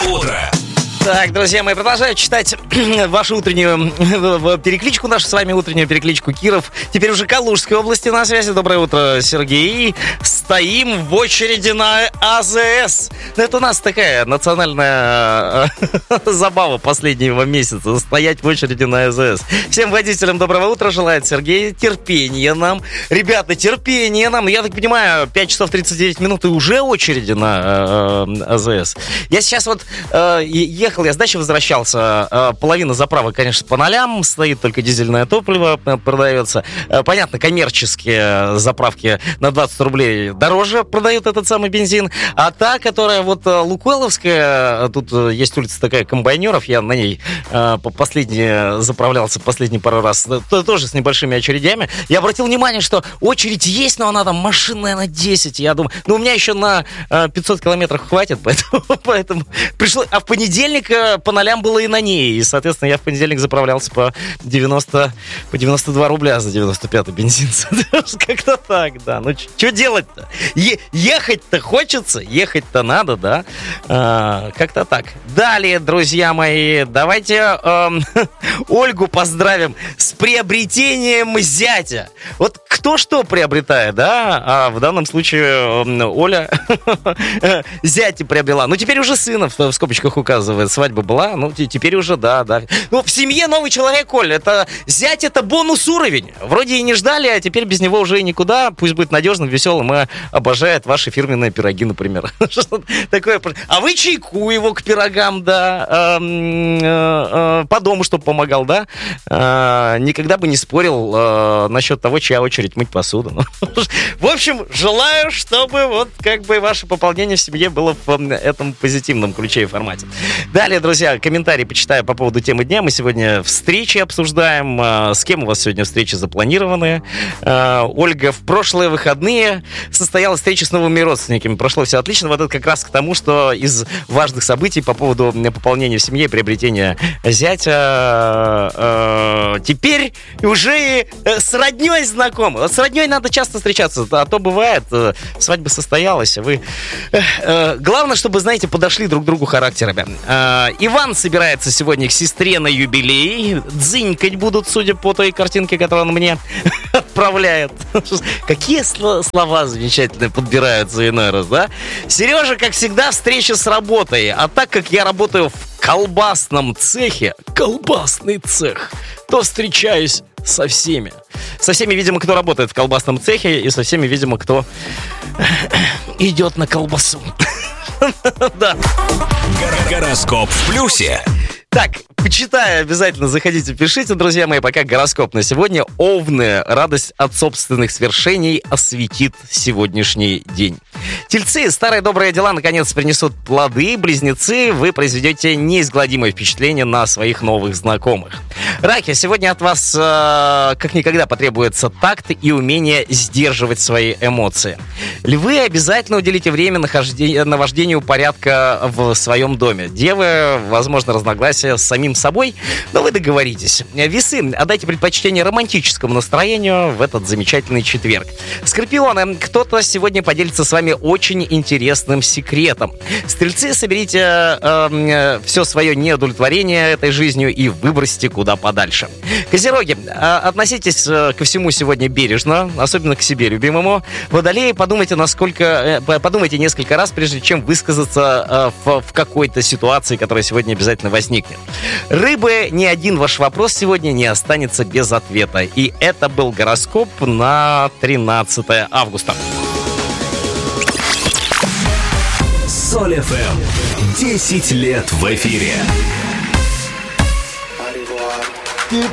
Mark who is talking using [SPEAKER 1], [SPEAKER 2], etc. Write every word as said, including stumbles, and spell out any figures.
[SPEAKER 1] утро.
[SPEAKER 2] Так, друзья мои, продолжаю читать вашу утреннюю перекличку, нашу с вами утреннюю перекличку. Киров, теперь уже Калужской области на связи. Доброе утро, Сергей. Стоим в очереди на АЗС. Это у нас такая национальная забава последнего месяца. Стоять в очереди на АЗС. Всем водителям доброго утра желает Сергей. Терпения нам. Ребята, терпения нам. Я так понимаю, пять часов тридцать девять минут и уже очереди на АЗС. Я сейчас вот ехал. Я с дачи возвращался, половина заправок, конечно, по нолям, стоит только дизельное топливо продается. Понятно, коммерческие заправки на двадцать рублей дороже продают этот самый бензин. А та, которая вот Лукойловская, тут есть улица такая комбайнеров, я на ней последний заправлялся последний пару раз, тоже с небольшими очередями. Я обратил внимание, что очередь есть, но она там машин, наверное, десять. Я думаю, ну у меня еще на пятьсот километров хватит, поэтому, поэтому пришлось. А в понедельник по нолям было и на ней. И, соответственно, я в понедельник заправлялся по девяносто, по девяносто два рубля за девяносто пятый бензин. Как-то так, да. Ну, что делать-то? Е- ехать-то хочется, ехать-то надо, да? А, как-то так. Далее, друзья мои, давайте э, Ольгу поздравим с приобретением зятя. Вот кто что приобретает, да? А в данном случае э, Оля зятя приобрела. Ну, теперь уже сына в, в скобочках указывает. Свадьба была, ну, теперь уже, да, да. Ну, в семье новый человек, Оль, это зять, это бонус уровень. Вроде и не ждали, а теперь без него уже и никуда. Пусть будет надежным, веселым и обожает ваши фирменные пироги, например. Такое. А вы чайку его к пирогам, да, по дому, чтобы помогал, да. Никогда бы не спорил насчет того, чья очередь мыть посуду. В общем, желаю, чтобы вот как бы ваше пополнение в семье было в этом позитивном ключе и формате. Далее, друзья, комментарии почитаю по поводу темы дня. Мы сегодня встречи обсуждаем. С кем у вас сегодня встречи запланированы? Ольга, в прошлые выходные состоялась встреча с новыми родственниками. Прошло все отлично. Вот это как раз к тому, что из важных событий по поводу пополнения в семье и приобретения зятя теперь уже и с родней знакомы. Вот с родней надо часто встречаться, а то бывает, свадьба состоялась, а вы... Главное, чтобы, знаете, подошли друг к другу характерами. Иван собирается сегодня к сестре на юбилей. Дзынькать будут, судя по той картинке, которую он мне отправляет. Какие сло- слова замечательные подбираются иной раз, да? Сережа, как всегда, встреча с работой. А так как я работаю в колбасном цехе, колбасный цех, то встречаюсь со всеми. Со всеми, видимо, кто работает в колбасном цехе, и со всеми, видимо, кто идет на колбасу. Да.
[SPEAKER 1] Гороскоп в плюсе.
[SPEAKER 2] Так, почитаю, обязательно заходите, пишите, друзья мои. Пока гороскоп на сегодня. Овны, радость от собственных свершений осветит сегодняшний день. Тельцы, старые добрые дела наконец принесут плоды. Близнецы, вы произведете неизгладимое впечатление на своих новых знакомых. Раки, сегодня от вас э, как никогда потребуется такт и умение сдерживать свои эмоции. Львы, обязательно уделите время нахожде... навождению порядка в своем доме. Девы, возможно, разногласия с самим собой, но вы договоритесь. Весы, отдайте предпочтение романтическому настроению в этот замечательный четверг. Скорпионы, кто-то сегодня поделится с вами очень интересным секретом. Стрельцы, соберите э, э, все свое неудовлетворение этой жизнью и выбросьте куда подальше. Козероги, э, относитесь э, ко всему сегодня бережно, особенно к себе любимому. Водолеи, подумайте, насколько, э, подумайте несколько раз, прежде чем высказаться э, в, в какой-то ситуации, которая сегодня обязательно возникнет. Рыбы, ни один ваш вопрос сегодня не останется без ответа. И это был гороскоп на тринадцатое августа.
[SPEAKER 1] Соль эф эм. десять лет в эфире.